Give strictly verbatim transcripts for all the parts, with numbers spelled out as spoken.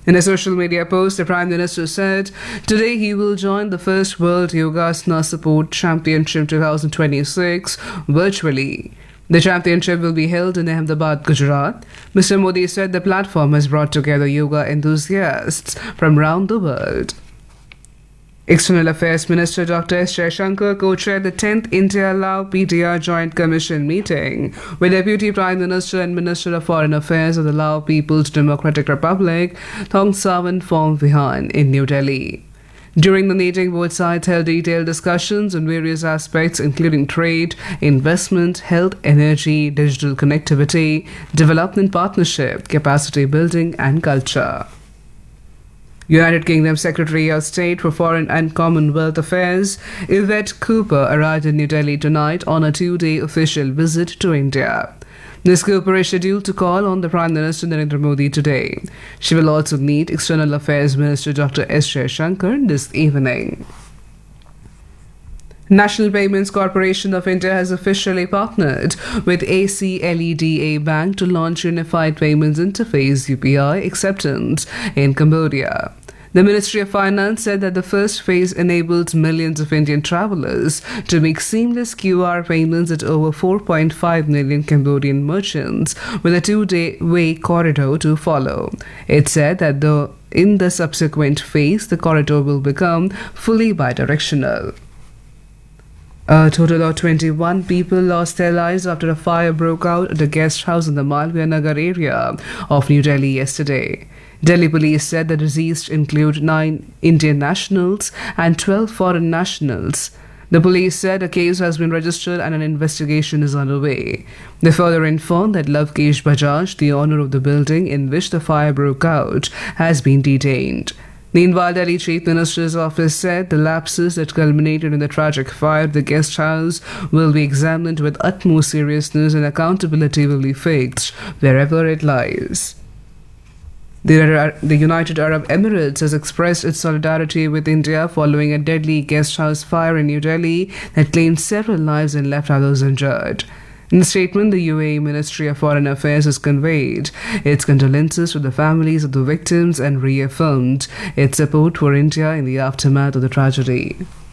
In a social media post, the Prime Minister said today he will join the first World Yogasana Support Championship twenty twenty-six virtually. The championship will be held in Ahmedabad, Gujarat. Mister Modi said the platform has brought together yoga enthusiasts from around the world. External Affairs Minister Doctor S. Jaishankar co-chaired the tenth India-Lao P T R Joint Commission meeting with Deputy Prime Minister and Minister of Foreign Affairs of the Lao People's Democratic Republic, Thongsavan Phongvihan, in New Delhi. During the meeting, both sides held detailed discussions on various aspects including trade, investment, health, energy, digital connectivity, development partnership, capacity building and culture. United Kingdom Secretary of State for Foreign and Commonwealth Affairs, Yvette Cooper, arrived in New Delhi tonight on a two-day official visit to India. Miz Cooper is scheduled to call on the Prime Minister Narendra Modi today. She will also meet External Affairs Minister Doctor S. Jaishankar this evening. National Payments Corporation of India has officially partnered with A C L E D A Bank to launch Unified Payments Interface U P I acceptance in Cambodia. The Ministry of Finance said that the first phase enabled millions of Indian travelers to make seamless Q R payments at over four point five million Cambodian merchants, with a two-day corridor to follow. It said that the, in the subsequent phase, the corridor will become fully bidirectional. A total of twenty-one people lost their lives after a fire broke out at a guest house in the Malviya Nagar area of New Delhi yesterday. Delhi police said the deceased include nine Indian nationals and twelve foreign nationals. The police said a case has been registered and an investigation is underway. They further informed that Lavkesh Bajaj, the owner of the building in which the fire broke out, has been detained. Meanwhile, Delhi Chief Minister's office said the lapses that culminated in the tragic fire at the guest house will be examined with utmost seriousness and accountability will be fixed wherever it lies. The, the United Arab Emirates has expressed its solidarity with India following a deadly guest house fire in New Delhi that claimed several lives and left others injured. In a statement, the U A E Ministry of Foreign Affairs has conveyed its condolences to the families of the victims and reaffirmed its support for India in the aftermath of the tragedy.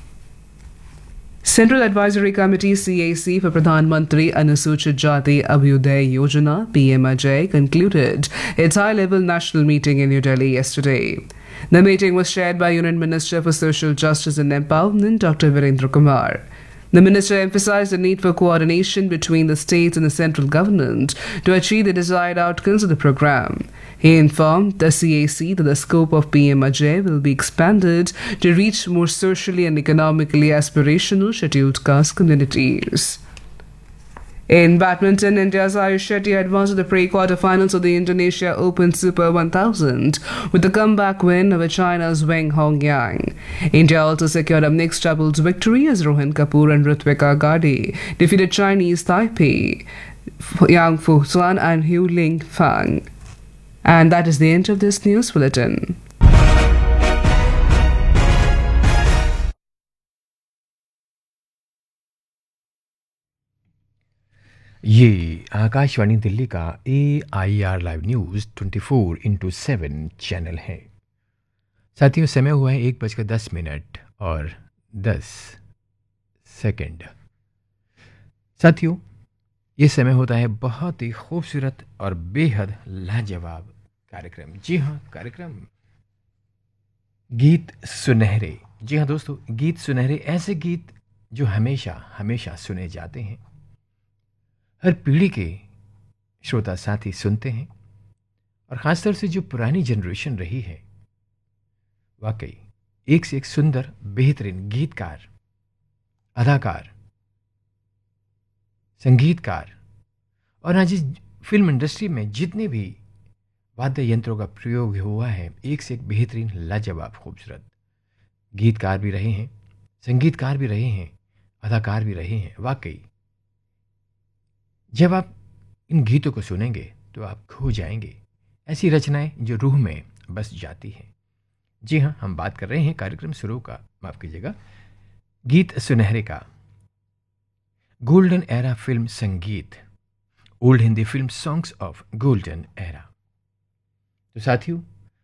Central Advisory Committee C A C for Pradhan Mantri Anusuchit Jati Abhyuday Yojana P M A J concluded its high-level national meeting in New Delhi yesterday. The meeting was chaired by Union Minister for Social Justice and Empowerment Doctor Virendra Kumar. The minister emphasized the need for coordination between the states and the central government to achieve the desired outcomes of the program. He informed the C A C that the scope of P M A J will be expanded to reach more socially and economically aspirational scheduled caste communities. In badminton, India's Ayush Shetty advanced to the pre-quarterfinals of the Indonesia Open Super one thousand with a comeback win over China's Wang Hongyang. India also secured a mixed doubles victory as Rohan Kapoor and Ritvika Gadi defeated Chinese Taipei, Yang Fuxuan and Hu Ling Fang. And that is the end of this news bulletin. ये आकाशवाणी दिल्ली का ए I R live news चौबीस into seven channel है। साथियों, समय हुआ है एक बजकर दस मिनट और दस सेकंड। साथियों, ये समय होता है बहुत ही खूबसूरत और बेहद लाजवाब कार्यक्रम। जी हाँ, कार्यक्रम गीत सुनहरे। जी हाँ दोस्तों, गीत सुनहरे, ऐसे गीत जो हमेशा हमेशा सुने जाते हैं, हर पीढ़ी के श्रोता साथी सुनते हैं, और ख़ासतौर से जो पुरानी जनरेशन रही है, वाकई एक से एक सुंदर बेहतरीन गीतकार, अदाकार, संगीतकार, और आज इस फिल्म इंडस्ट्री में जितने भी वाद्य यंत्रों का प्रयोग हुआ है, एक से एक बेहतरीन लाजवाब खूबसूरत गीतकार भी रहे हैं, संगीतकार भी रहे हैं, अदाकार भी रहे हैं। वाकई जब आप इन गीतों को सुनेंगे तो आप खो जाएंगे, ऐसी रचनाएं जो रूह में बस जाती हैं। जी हाँ, हम बात कर रहे हैं कार्यक्रम शुरू का, माफ़ कीजिएगा, गीत सुनहरे का। गोल्डन एरा फिल्म संगीत, old Hindi film songs of golden era. तो साथियों,